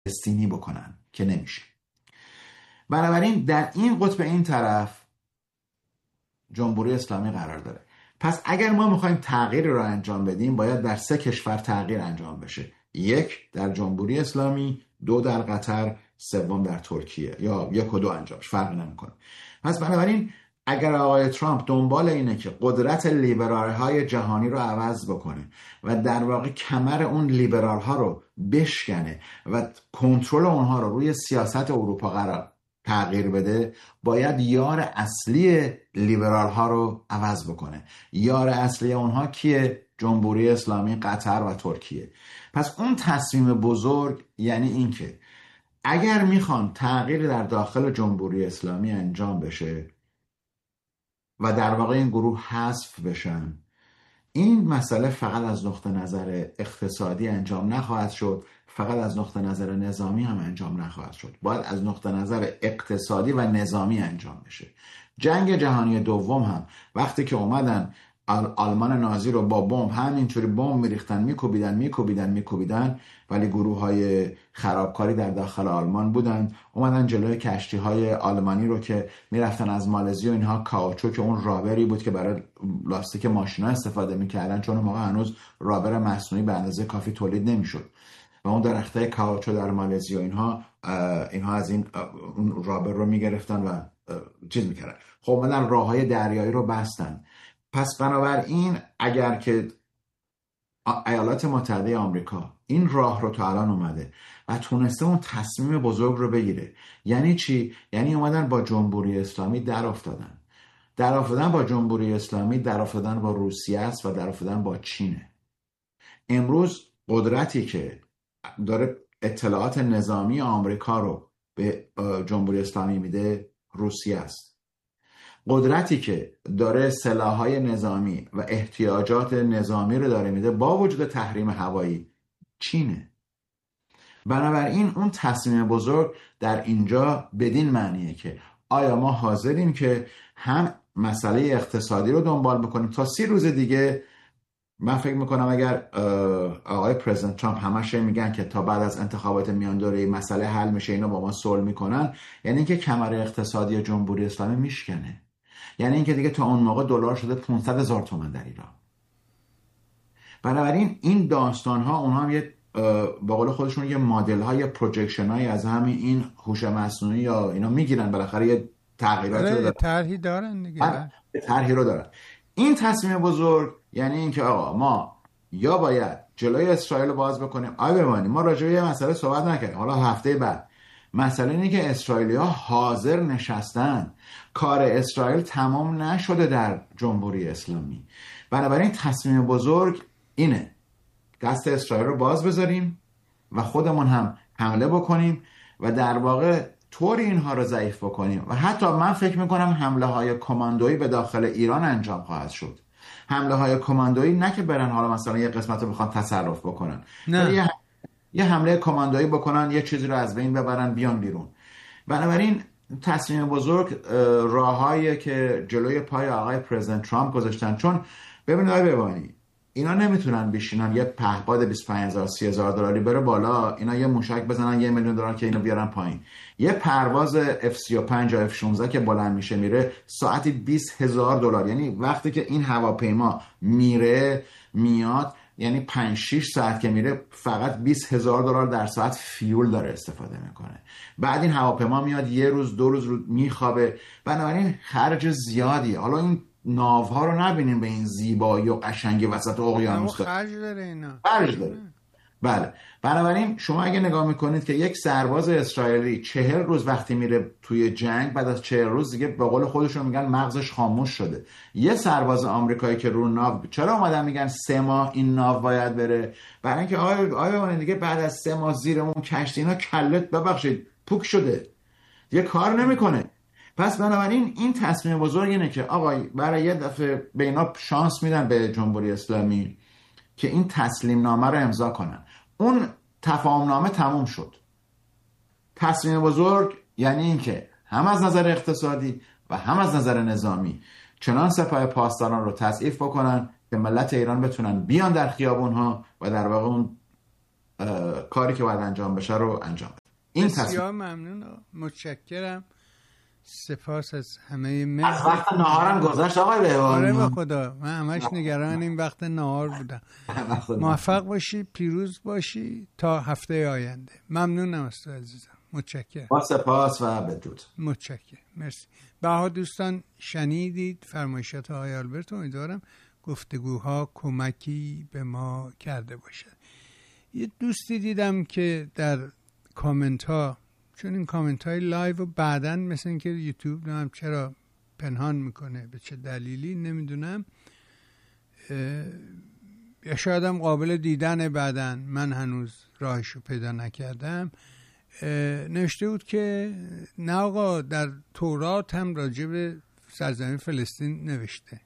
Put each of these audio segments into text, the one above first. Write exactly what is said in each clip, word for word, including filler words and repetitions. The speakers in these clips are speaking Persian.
فلسطینی بکنن که نمیشه. بنابراین در این قطب این طرف جمهوری اسلامی قرار داره. پس اگر ما میخوایم تغییر رو انجام بدیم باید در سه کشور تغییر انجام بشه: یک در جمهوری اسلامی، دو در قطر، سوم در ترکیه، یا یک و دو انجامش فرق نمیکنه. پس بنابراین اگر آقای ترامپ دنبال اینه که قدرت لیبرال های جهانی رو عوض بکنه و در واقع کمر اون لیبرال ها رو بشکنه و کنترل اونها رو روی سیاست اروپا قرار تغییر بده، باید یار اصلی لیبرال ها رو عوض بکنه. یار اصلی اونها کیه؟ جمهوری اسلامی، قطر و ترکیه. پس اون تصمیم بزرگ یعنی این که اگر میخوان تغییر در داخل جمهوری اسلامی انجام بشه و در واقع این گروه حذف بشن، این مسئله فقط از نقطه نظر اقتصادی انجام نخواهد شد، فقط از نقطه نظر نظامی هم انجام نخواهد شد، باید از نقطه نظر اقتصادی و نظامی انجام بشه. جنگ جهانی دوم هم وقتی که اومدن آلمان نازی رو با بمب همینطوری بمب میریختن، میکوبیدن میکوبیدن میکوبیدن ولی گروه های خرابکاری در داخل آلمان بودن، اومدن جلوی کشتی های آلمانی رو که میرفتن از مالزی و اینها کاوچو که اون رابری بود که برای لاستیک ماشینا استفاده میکردن، چون اون موقع هنوز رابر مصنوعی به اندازه کافی تولید نمیشد و اون درخته کاوچو در مالزی و اینها اینها از این اون رابر رو میگرفتن و چیز میکردن. خب اومدن راههای دریایی رو بستن. پس بنابراین اگر که ایالات متحده آمریکا این راه رو تا الان اومده و تونسته اون تصمیم بزرگ رو بگیره، یعنی چی؟ یعنی اومدن با جمهوری اسلامی در افتادن. در افتادن با جمهوری اسلامی در افتادن با روسیه است و در افتادن با چینه. امروز قدرتی که داره اطلاعات نظامی آمریکا رو به جمهوری اسلامی میده روسیه است. قدرتی که داره سلاح‌های نظامی و احتیاجات نظامی رو داره میده با وجود تحریم هوایی چینه. بنابراین اون تصمیم بزرگ در اینجا بدین معنیه که آیا ما حاضریم که هم مسئله اقتصادی رو دنبال بکنیم تا سی روز دیگه. من فکر میکنم اگر آقای پرزیدنت ترامپ همش میگن که تا بعد از انتخابات میان دوره‌ای مسئله حل میشه، اینا با ما صلح میکنن، یعنی اینکه کمر اقتصادی جمهوری اسلامی میشکنه، یعنی اینکه دیگه تا اون موقع دلار شده پانصد هزار تومان در ایران. بنابراین این داستان ها اونها هم یه به قول خودشون یه مدل های پروجکشن های از همین این هوش مصنوعی یا اینا میگیرن، بالاخره یه تغییراتی رو دارن، طرحی دارن دیگه، طرحی رو دارن. این تصمیم بزرگ یعنی اینکه آقا ما یا باید جلوی اسرائیل رو باز بکنیم. آیا بمانیم ما راجع به یه مسئله صحبت نکردیم، حالا هفته بعد مسئله اینه که اسرائیلی‌ها حاضر نشستن، کار اسرائیل تمام نشده در جمهوری اسلامی. بنابراین تصمیم بزرگ اینه دست اسرائیل رو باز بذاریم و خودمون هم حمله بکنیم و در واقع طوری اینها رو ضعیف بکنیم و حتی من فکر میکنم حمله های کماندویی به داخل ایران انجام خواهد شد. حمله های کماندویی نه که برن حالا مثلا یه قسمت رو بخوان تصرف بکنن، نه یه یه حمله کماندویی بکنن، یه چیزی رو از بین ببرن بیان بیرون. بنابراین تصمیم بزرگ راههایی که جلوی پای آقای پرزیدنت ترامپ گذاشتن، چون ببینید آقای ببانی اینا نمیتونن بشینن یه پهپاد بیست و پنج هزار سی هزار دلاری بره بالا، اینا یه موشک بزنن یه میلیون دلار که اینو بیارن پایین. یه پرواز اف سی و پنج یا اف شانزده که بلند میشه میره ساعتی بیست هزار دلار، یعنی وقتی که این هواپیما میره میاد یعنی پنج شش ساعت که میره فقط بیست هزار دلار در ساعت فیول داره استفاده میکنه. بعد این هواپیما میاد یه روز دو روز رو میخوابه، بنابراین خرج زیادیه. حالا این ناوها رو نبینیم به این زیبایی و قشنگی وسط اقیانوس داره، خرج داره اینا، خرج داره. بله، بنابراین شما اگه نگاه میکنید که یک سرباز اسرائیلی چهل روز وقتی میره توی جنگ، بعد از چهل روز دیگه به قول خودشون میگن مغزش خاموش شده. یه سرباز آمریکایی که رو ناو، چرا اومدن میگن سه ماه این ناو باید بره؟ برای اینکه آیا آیا دیگه بعد از سه ماه زیر اون کشتی اینا کلت ببخشید پوک شده، یه کار نمیکنه. پس بنابراین این تصمیم بزرگ اینه که آقای برای یه دفعه به اینا شانس میدن به جمهوری اسلامی که این تسلیم نامه رو امضا کنن. اون تفاهم نامه تموم شد. تصمیم بزرگ یعنی این که هم از نظر اقتصادی و هم از نظر نظامی چنان سپاه پاسداران رو تضعیف بکنن که ملت ایران بتونن بیان در خیابون ها و در واقع اون کاری که باید انجام بشه رو انجام بده. این بسیار ممنون، متشکرم، سپاس از همه من. از وقت نهارم گذشت آقای بهبانی. آره به خدا من همش نگران این وقت نهار بودم. موفق باشی، پیروز باشی تا هفته آینده. ممنونم از تو عزیزم، متشکرم. با سپاس و بدرود. متشکرم، مرسی. بها دوستان شنیدید فرمایشات آقای آلبرت. امیدوارم گفتگوها کمکی به ما کرده باشد. یه دوستی دیدم که در کامنت ها، چون این کامنت های لایو و بعدن مثل این که یوتیوب نمیم چرا پنهان میکنه به چه دلیلی نمیدونم، یا شاید هم قابل دیدن بعدن، من هنوز راهشو پیدا نکردم. نوشته بود که نه آقا در تورات هم راجع به سرزمین فلسطین نوشته.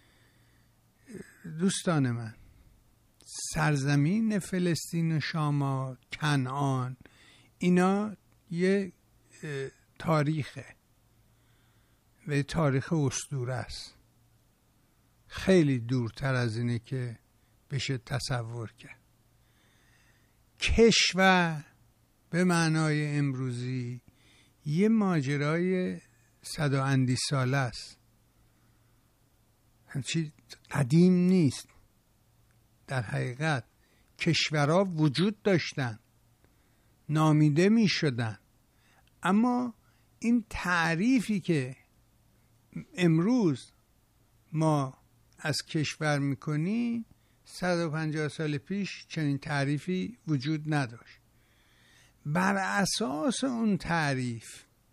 دوستان من، سرزمین فلسطین و شام، کنعان، اینا یه تاریخه و تاریخ اسطوره است، خیلی دورتر از اینه که بشه تصور کرد. کشور به معنای امروزی یه ماجرای صد و اندی ساله است، همچی قدیم نیست. در حقیقت کشورها وجود داشتن، نامیده می شدن، اما این تعریفی که امروز ما از کشور میکنیم صد و پنجاه سال پیش چنین تعریفی وجود نداشت. بر اساس اون تعریف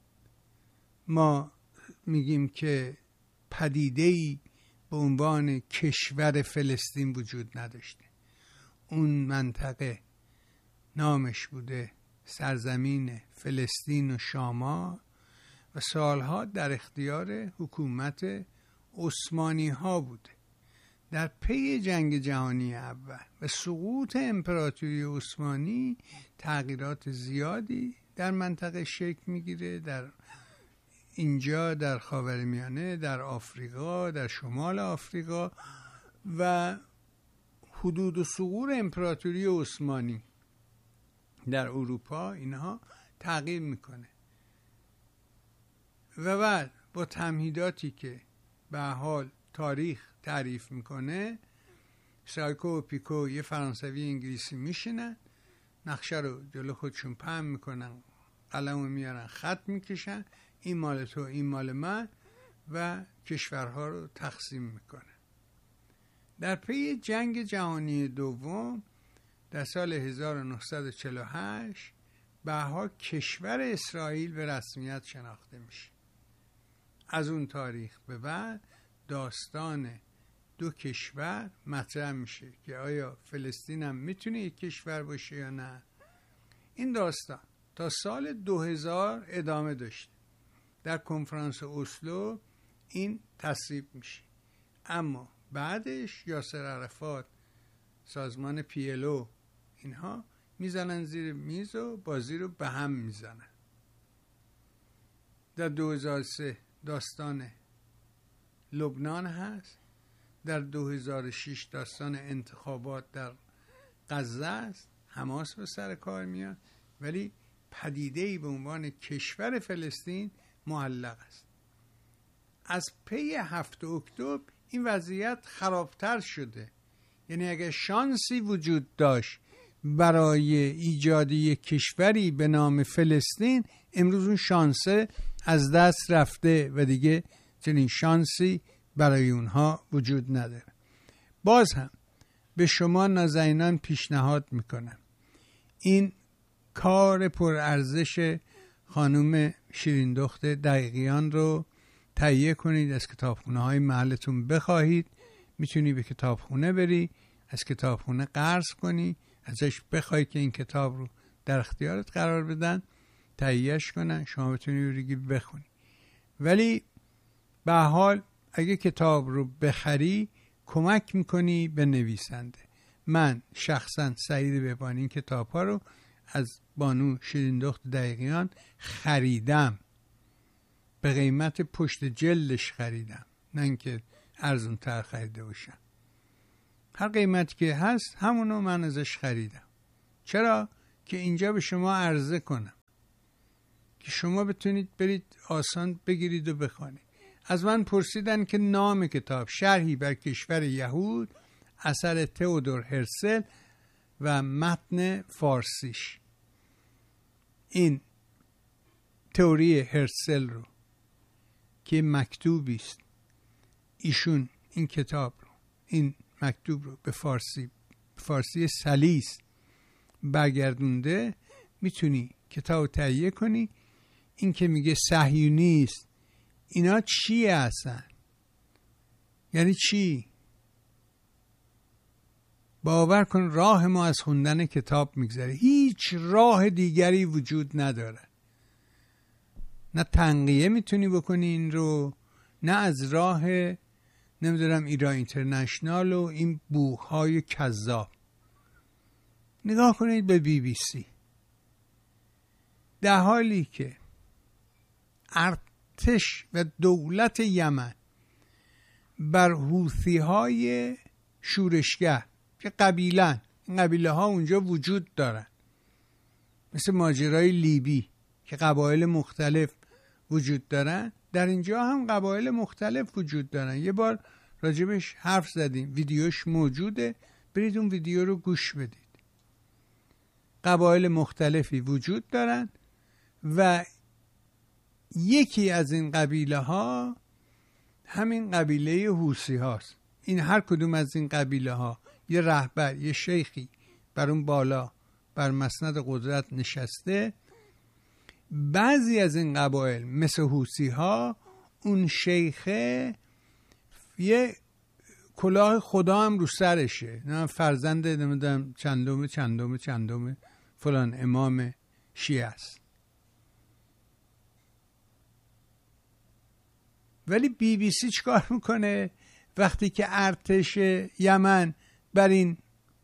ما میگیم که پدیده‌ای به عنوان کشور فلسطین وجود نداشته. اون منطقه نامش بوده سرزمین فلسطین و شاما و سالها در اختیار حکومت عثمانی ها بوده. در پی جنگ جهانی اول و سقوط امپراتوری عثمانی تغییرات زیادی در منطقه شکل میگیره، در اینجا در خاورمیانه، در آفریقا، در شمال آفریقا و حدود و ثغور امپراتوری عثمانی در اروپا، اینها تغییر میکنه و بعد با تمهیداتی که به حال تاریخ تعریف میکنه، سایکو و پیکو یه فرانسوی انگلیسی میشینن، نقشه رو جلو خودشون پهن میکنن، قلمو میارن، خط میکشن، این مال تو، این مال من، و کشورها رو تقسیم میکنن. در پی جنگ جهانی دوم در سال هزار و نهصد و چهل و هشت بها کشور اسرائیل به رسمیت شناخته میشه. از اون تاریخ به بعد داستان دو کشور مطرح میشه که آیا فلسطین هم میتونه یک کشور باشه یا نه. این داستان تا سال دو هزار ادامه داشت. در کنفرانس اسلو این تصویب میشه، اما بعدش یاسر عرفات، سازمان پی ال او، اینها میزنن زیر میز و بازی رو به هم میزنن. در دو هزار و سه داستان لبنان هست، در دو هزار و شش داستان انتخابات در غزه است، حماس به سر کار میاد، ولی پدیده‌ای به عنوان کشور فلسطین معلق است. از پی هفت اکتبر این وضعیت خرابتر شده. یعنی اگر شانسی وجود داشت برای ایجاد یک کشوری به نام فلسطین، امروز اون شانسه از دست رفته و دیگه چنین شانسی برای اونها وجود نداره. باز هم به شما نازنینان پیشنهاد میکنم این کار پرارزش خانم شیرین دخت دقیقیان رو تهیه کنید، از کتابخونه های محلتون بخواهید. میتونی به کتابخونه بری، از کتابخونه قرض کنی، ازش بخوای که این کتاب رو در اختیارت قرار بدن، تهیهش کنن، شما بتونی ریگی بخونی. ولی به حال اگه کتاب رو بخری کمک میکنی به نویسنده. من شخصا سعید بهبانی این کتاب ها رو از بانو شیرین دخت دقیقیان خریدم، به قیمت پشت جلدش خریدم، نه اینکه ارزون تر خریده باشم. هر قیمتی که هست همونو من ازش خریدم چرا؟ که اینجا به شما عرضه کنم که شما بتونید برید آسان بگیرید و بخوانید. از من پرسیدن که نام کتاب شرحی بر کشور یهود اثر تئودور هرسل و متن فارسیش. این تئوری هرسل رو که مکتوبی است، ایشون این کتاب رو، این مکتوب رو به فارسی فارسی سلیس برگردونده، میتونی کتاب تهیه کنی. این که میگه صهیونیست، اینا چیه اصلا؟ یعنی چی؟ باور کن راه ما از خوندن کتاب میگذره، هیچ راه دیگری وجود نداره. نه تنقیه میتونی بکنی این رو، نه از راه نمیدونم ایران اینترنشنال و این بوهای کذاب. نگاه کنید به بی بی سی. در حالی که ارتش و دولت یمن بر حوثی های شورشگر که قبیلن، این قبیله ها اونجا وجود دارن، مثل ماجرای لیبی که قبایل مختلف وجود دارن، در اینجا هم قبایل مختلف وجود دارن. یه بار راجبش حرف زدیم، ویدیوش موجوده، برید اون ویدیو رو گوش بدید. قبایل مختلفی وجود دارن و یکی از این قبیله ها همین قبیله حوثی هاست. این هر کدوم از این قبیله ها یه رهبر، یه شیخی بر اون بالا بر مسند قدرت نشسته. بعضی از این قبایل مثل حوثی ها اون شیخه یه کلاه خدا هم رو سرشه، نه فرزند نمیدونم چندم چندم چندم فلان امام شیعه است. ولی بی بی سی چیکار میکنه وقتی که ارتش یمن بر این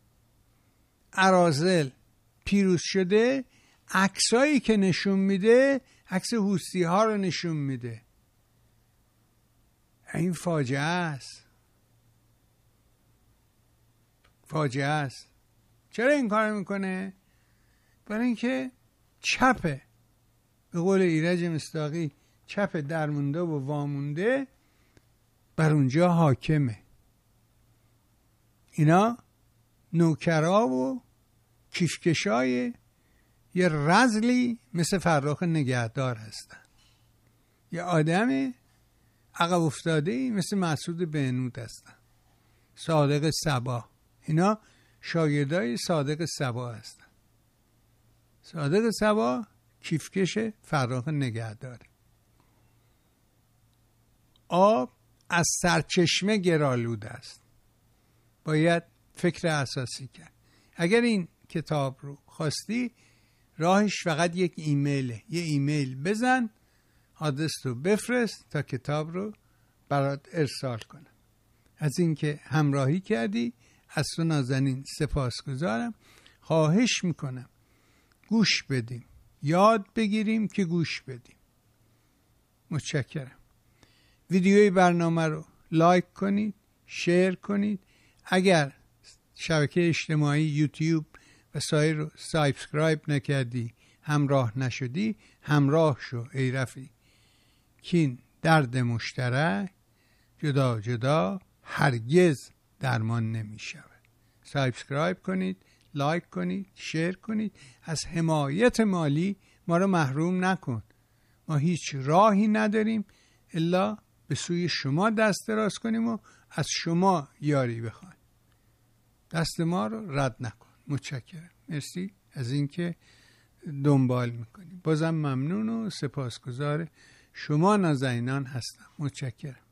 اراذل پیروز شده؟ عکسایی که نشون میده عکس حوثی ها رو نشون میده. این فاجعه است، فاجعه است. چرا این کار میکنه؟ برای اینکه چپه، به قول ایرج مصداقی چپ درمونده و وامونده بر اونجا حاکمه. اینا نوکرا و کیفکشای یه رذلی مثل فرخ نگهدار هستن، یه آدم عقب افتاده‌ای مثل مسعود بهنود هستن، صادق صبا. اینا شاگردای صادق صبا هستن. صادق صبا کیفکش فرخ نگهداره. آب از سرچشمه گرالود است، باید فکر اساسی کرد. اگر این کتاب رو خواستی، راهش فقط یک ایمیله. یه ایمیل بزن، آدرس رو بفرست تا کتاب رو برات ارسال کنم. از اینکه همراهی کردی از تو نازنین سپاسگزارم. خواهش میکنم گوش بدیم، یاد بگیریم که گوش بدیم. متشکرم. ویدیوی برنامه رو لایک کنید، شیر کنید. اگر شبکه اجتماعی یوتیوب و سایر رو سابسکرایب نکردی، همراه نشدی، همراه شو ای رفیق. کین درد مشترک جدا جدا هرگز درمان نمی شود. سابسکرایب کنید، لایک کنید، شیر کنید. از حمایت مالی ما رو محروم نکن. ما هیچ راهی نداریم الا به سوی شما دست دراز کنیم و از شما یاری بخوایم. دست ما رو رد نکن. متشکرم. مرسی از اینکه دنبال میکنیم. بازم ممنون و سپاسگزار شما نازنینان هستم. متشکرم.